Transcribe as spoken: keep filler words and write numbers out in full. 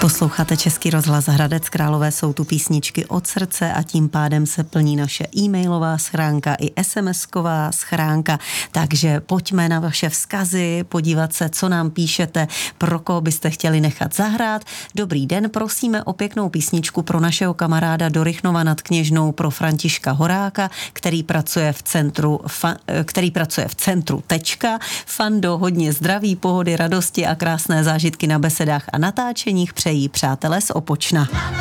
Posloucháte Český rozhlas Hradec Králové, jsou tu písničky od srdce a tím pádem se plní naše e-mailová schránka i SMSková schránka, takže pojďme na vaše vzkazy, podívat se, co nám píšete, pro koho byste chtěli nechat zahrát. Dobrý den, prosíme o pěknou písničku pro našeho kamaráda do Rychnova nad Kněžnou, pro Františka Horáka, který pracuje v centru, fa, který pracuje v centru Tečka. Fando, hodně zdraví, pohody, radosti a krásné zážitky na besedách a natáčeních přejí přátelé z Opočna.